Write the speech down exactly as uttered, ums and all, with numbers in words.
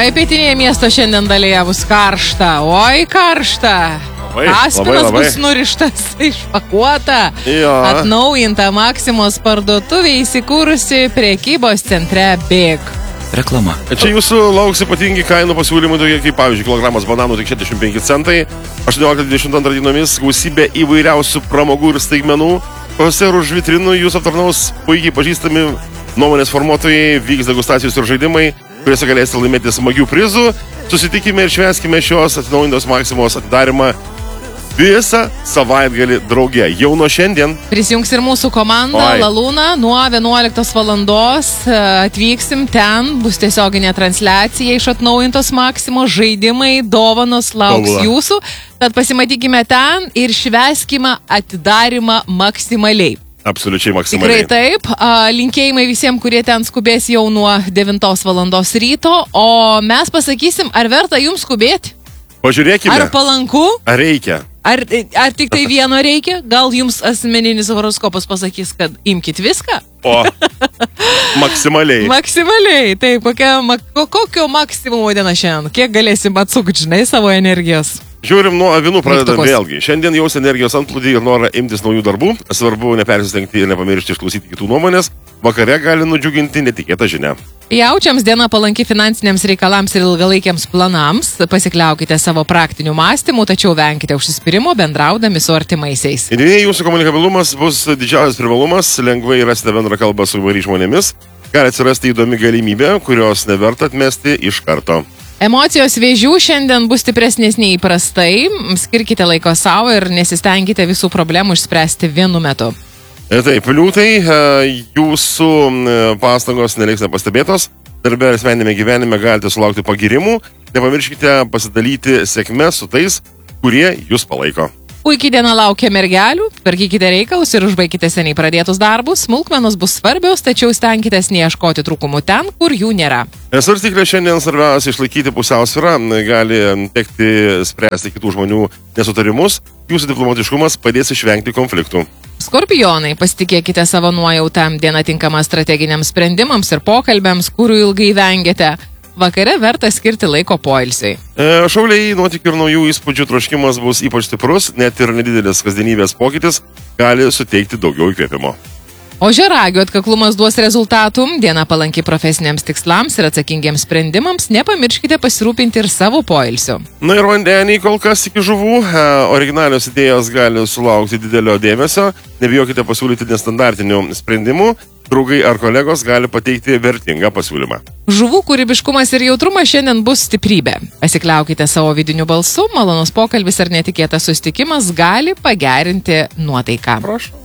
Oi, pietinėje miesto šiandien dalyje bus karšta. Oi, karšta. Labai, Aspinas labai, labai. bus nurištas, išpakuota. Jo. Atnaujinta Maksimos parduotuvė įsikūrusi prekybos centre Big. Reklama. Čia jūsų lauks ypatingi kainų pasiūlymai, tokie kaip, pavyzdžiui, kilogramas bananų tik šešiasdešimt penki centai, aštuoniolika dvidešimt antrą dienomis gausybė įvairiausių pramogų ir staigmenų. Pose ir už vitrinų jūs aptarnaus puikiai pažįstami nuomonės formuotojai, vyks degustacijos ir žaidimai, kuriuose galėsite laimėti smagių prizų. Susitikime ir švęskime šios atnaujintos Maksimos atidarimą visą savaitgalį drauge. Jau nuo šiandien. Prisijungs ir mūsų komanda Oi. Lalūna. Nuo vienuoliktos valandos atvyksim ten, bus tiesioginė transliacija iš atnaujintos Maksimos, žaidimai, dovanos lauks Tobula. jūsų. Tad pasimatykime ten ir švęskime atidarimą maksimaliai. Absoliučiai Tikrai maksimaliai. taip. A, Linkėjimai visiems, kurie ten skubės jau nuo devintos valandos ryto. O mes pasakysim, ar verta jums skubėti? Pažiūrėkime. Ar palanku? Ar reikia? Ar, ar tik tai vieno reikia? Gal jums asmeninis horoskopas pasakys, kad imkit viską? O, maksimaliai. Maksimaliai. Taip, kokia, mak, kokio maksimumo diena šiandien? Kiek galėsim atsukti, žinai, savo energijos? Žiūrim nuo avinų, pradedam Mygtukus. vėlgi. Šiandien jaus energijos antplūdį ir norą imtis naujų darbų. Svarbu nepersistengti ir nepamiršti išklausyti kitų nuomonės. Vakare gali nudžiuginti netikėtą žinią. Jaučiams diena palanki finansiniams reikalams ir ilgalaikiams planams. Pasikliaukite savo praktiniu mąstymu, tačiau venkite užsispyrimo bendraudami su artimaisiais. Idėjai jūsų komunikabilumas bus didžiausias privalumas. Lengvai rasite bendrą kalbą su įvairiais žmonėmis. Gali atsirasti įdomi galimybė, kurios neverta atmesti iš karto. Emocijos vėžių šiandien bus stipresnės nei įprastai. Skirkite laiko savo ir nesistengkite visų problemų išspręsti vienu metu. E, Taip, liūtai, e, jūsų e, pastangos neliks nepastebėtos. Darbe ir asmeninėme gyvenime galite sulaukti pagirimų. Nepamirškite pasidalyti sėkme su tais, kurie jūs palaiko. Puikiai diena laukia mergelių, tvarkykite reikalus ir užbaikite seniai pradėtus darbus. Smulkmenos bus svarbios, tačiau stenkitės neieškoti trūkumų ten, kur jų nėra. Svarstyklė šiandien svarbiausia išlaikyti pusiausvyrą, gali tekti spręsti kitų žmonių nesutarimus. Jūsų diplomatiškumas padės išvengti konfliktų. Skorpionai, pasitikėkite savo nuojautą. Diena tinkama strateginiams sprendimams ir pokalbėms, kurių ilgai vengiate. Vakare verta skirti laiko poilsiui. E, Šauliai, nuotykių ir naujų įspūdžių troškimas bus ypač stiprus, net ir nedidelis kasdienybės pokytis gali suteikti daugiau įkvėpimo. Ožiaragių atkaklumas duos rezultatų. Diena palanki profesiniams tikslams ir atsakingiems sprendimams. Nepamirškite pasirūpinti ir savo poilsiu. Na ir vandeniai kol kas iki žuvų. E, originalios idėjos gali sulaukti didelio dėmesio. Nebijokite pasiūlyti nestandartinių sprendimų. Draugai ar kolegos gali pateikti vertingą pasiūlymą. Žuvų kūrybiškumas ir jautrumas šiandien bus stiprybė. Pasikliaukite savo vidiniu balsu, malonus pokalbis ar netikėtas susitikimas gali pagerinti nuotaiką. Prašau.